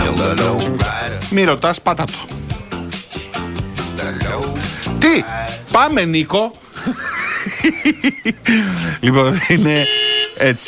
Μη ρωτάς, πάτα το. Τι, πάμε Νίκο. Λοιπόν, είναι έτσι.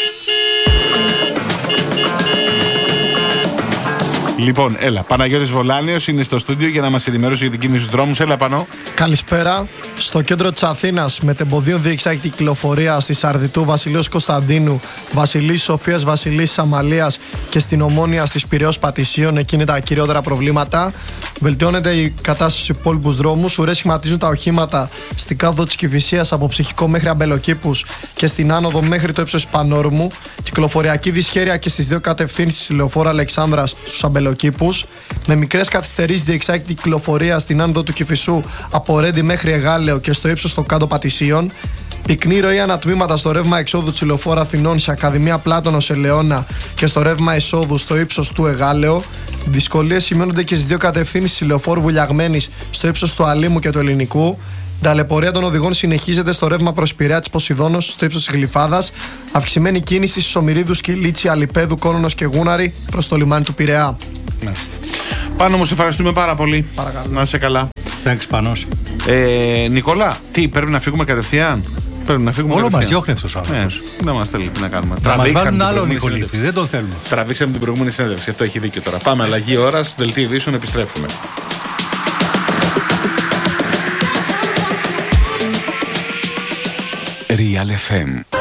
Λοιπόν, έλα. Παναγιώτης Βολάνιος είναι στο στούντιο για να μας ενημερώσει για την κίνηση στους δρόμους. Έλα πάνω. Καλησπέρα. Στο κέντρο της Αθήνας, μετεμποδίων διεξάγει κυκλοφορία στη Σαρδιτού Βασιλείος Κωνσταντίνου, Βασιλής Σοφίας, Βασιλής Αμαλίας και στην Ομόνια στις Πειραιώς Πατησίων. Εκεί είναι τα κυριότερα προβλήματα. Βελτιώνεται η κατάσταση στους υπόλοιπους δρόμους. Ουρές σχηματίζουν τα οχήματα στην κάδο της Κηφισίας από Ψυχικό μέχρι Αμπελοκήπους και στην άνοδο μέχρι το ύψος Πανόρμου. Κυκλοφοριακή δυσχέρεια και στις δύο κατευθύνσεις στη Λεωφόρο Αλεξάνδρας στους Αμπελοκήπους. Με μικρές καθυστερήσεις διεξάγεται η κυκλοφορία στην άνοδο του Κηφισού από Ρέντι μέχρι Εγάλεο και στο ύψος των κάτω Πατησίων. Πυκνή ροή ανατμήματα στο ρεύμα εξόδου της Λεωφόρου Αθηνών σε Ακαδημία Πλάτωνος Ελαιώνα και στο ρεύμα εισόδου στο ύψος του Εγάλεο. Δυσκολίες σημαίνονται και στις δύο κατευθύνσεις της Λεωφόρου Βουλιαγμένης στο ύψος του Αλήμου και του Ελληνικού. Ταλαιπωρία των οδηγών συνεχίζεται στο ρεύμα προς Πειραιά της Ποσειδώνος στο ύψος της Γλυφάδας. Αυξημένη κίνηση στους Ομηρίδους και Λίτσι, Αλιπέδου, Κόνονος και Γούναρη προς το λιμάνι του Πειραιά. Πάνω μου, σε ευχαριστούμε πάρα πολύ. Παρακαλώ. Να είσαι καλά. Thanks, Πανός. Νικόλα, τι, πρέπει να φύγουμε κατευθείαν? Πρέπει να φύγουμε όλο κατευθείαν. μας διώχνει αυτός ο άνθρωπος. Δεν μας θέλει, τι να κάνουμε. Να μας βάλουν άλλο προηγούμενη Νικολίτη, συνέντευξη. δεν τον θέλουμε. Τραβήξαμε την προηγούμενη συνέντευξη. Αυτό έχει δίκιο τώρα. Πάμε, αλλαγή ώρας, δελτίο ειδήσεων, επιστρέφουμε. Real FM.